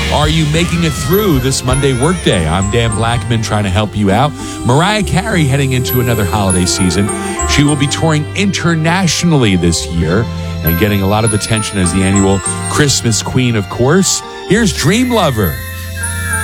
Are you making it through this Monday workday? I'm Dan Blackman trying to help you out. Mariah Carey heading into another holiday season. She will be touring internationally this year and getting a lot of attention as the annual Christmas queen, of course. Here's Dream Lover.